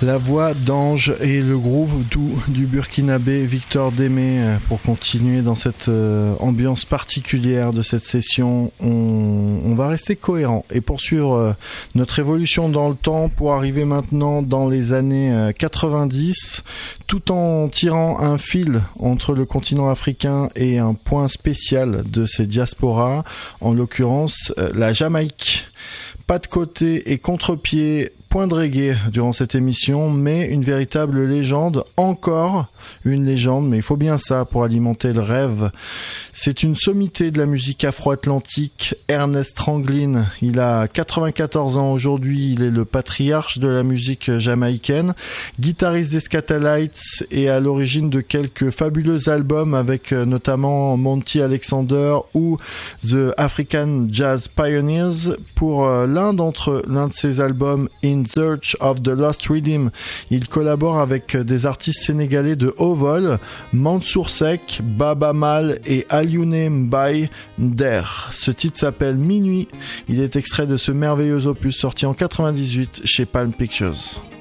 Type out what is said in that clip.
La voix d'Ange et le groove doux du Burkinabé Victor Démé pour continuer dans cette ambiance particulière de cette session. On va rester cohérent et poursuivre notre évolution dans le temps pour arriver maintenant dans les années 90 tout en tirant un fil entre le continent africain et un point spécial de ces diasporas, en l'occurrence la Jamaïque. Pas de côté et contre-pied, point de reggae durant cette émission, mais une véritable légende, encore une légende, mais il faut bien ça pour alimenter le rêve. C'est une sommité de la musique afro-atlantique, Ernest Ranglin. Il a 94 ans aujourd'hui, il est le patriarche de la musique jamaïcaine, guitariste des Skatalites et à l'origine de quelques fabuleux albums avec notamment Monty Alexander ou The African Jazz Pioneers. Pour l'un de ses albums, In Search of the Lost Rhythm, il collabore avec des artistes sénégalais de haut vol, Mansour Seck, Baba Mal et Alioune Mbaye Nder. Ce titre s'appelle Minuit. Il est extrait de ce merveilleux opus sorti en 98 chez Palm Pictures.